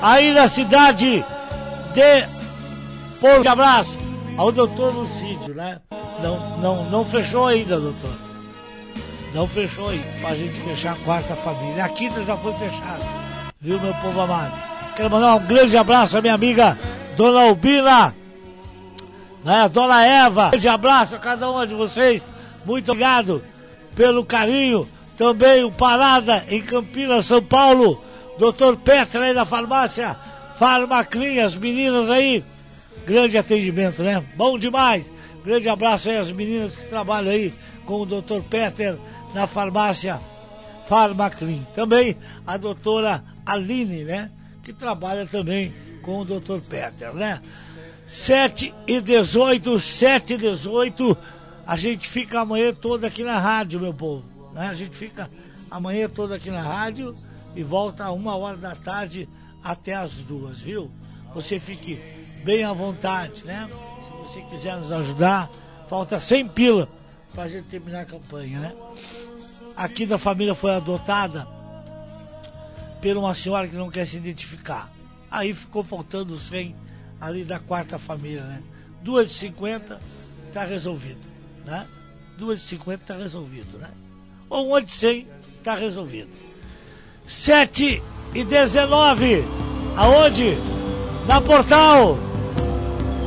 aí na cidade de Porto de Abraço, ao doutor Lucídio, né? Não fechou ainda, doutor. Não fechou ainda, pra gente fechar a quarta família. A quinta já foi fechada, viu, meu povo amado? Quero mandar um grande abraço à minha amiga Dona Albina, né? Dona Eva, um grande abraço a cada uma de vocês. Muito obrigado pelo carinho. Também o Parada em Campinas, São Paulo. Dr. Petra aí da farmácia Farmaclin, as meninas aí. Grande atendimento, né? Bom demais. Grande abraço aí às meninas que trabalham aí com o Dr. Peter na farmácia Farmaclin. Também a doutora Aline, né? Que trabalha também com o Dr. Peter, né? 7h18, 7h18. A gente fica amanhã toda aqui na rádio, meu povo, né? A gente fica amanhã toda aqui na rádio e volta a 1h da tarde até as 2, viu? Você fique bem à vontade, né? Se você quiser nos ajudar, falta 100 pila pra gente terminar a campanha, né? Aqui da família foi adotada por uma senhora que não quer se identificar. Aí ficou faltando 100 ali da quarta família, né? 2,50 tá resolvido, né? 2,50 tá resolvido, né? Ou uma de 100 tá resolvido. 7h19, aonde? Na Portal.